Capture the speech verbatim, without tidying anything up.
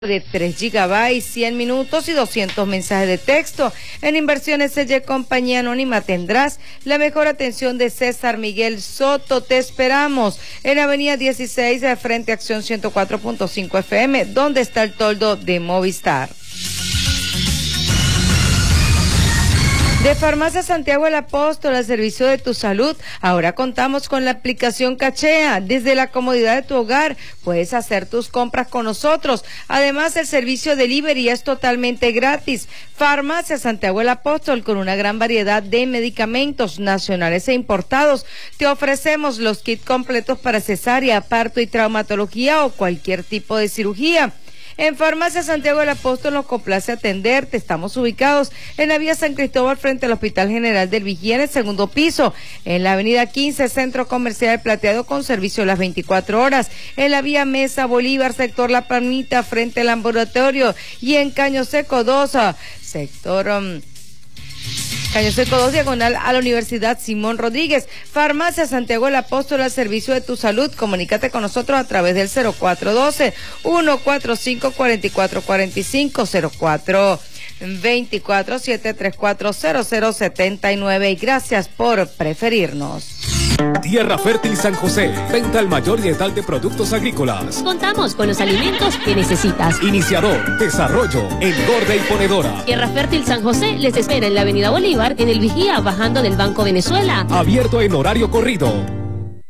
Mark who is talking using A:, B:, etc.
A: de tres gigabytes, cien minutos y doscientos mensajes de texto. En Inversiones S Y Compañía Anónima tendrás la mejor atención de César Miguel Soto. Te esperamos en Avenida dieciséis, de frente a Acción ciento cuatro punto cinco F M, donde está el toldo de Movistar. De Farmacia Santiago el Apóstol, al servicio de tu salud, ahora contamos con la aplicación Cachea. Desde la comodidad de tu hogar puedes hacer tus compras con nosotros. Además, el servicio delivery es totalmente gratis. Farmacia Santiago el Apóstol, con una gran variedad de medicamentos nacionales e importados. Te ofrecemos los kits completos para cesárea, parto y traumatología o cualquier tipo de cirugía. En Farmacia Santiago el Apóstol nos complace atenderte. Estamos ubicados en la vía San Cristóbal, frente al Hospital General del Vigía, en el segundo piso. En la avenida quince, Centro Comercial Plateado, con servicio las veinticuatro horas. En la vía Mesa Bolívar, sector La Palmita, frente al ambulatorio. Y en Caño Seco dos, sector... Um, Caño Seco dos, diagonal a la Universidad Simón Rodríguez. Farmacia Santiago el Apóstol, al servicio de tu salud. Comunícate con nosotros a través del cero cuatro uno dos, uno cuatro cinco, cuatro cuatro cuatro cinco, cero cuatro dos cuatro, siete tres cuatro, cero cero siete nueve, y gracias por preferirnos.
B: Tierra Fértil San José, venta al mayor y letal de productos agrícolas.
C: Contamos con los alimentos que necesitas.
B: Iniciador, desarrollo, engorde y ponedora.
C: Tierra Fértil San José les espera en la avenida Bolívar, en el Vigía, bajando del Banco Venezuela.
B: Abierto en horario corrido.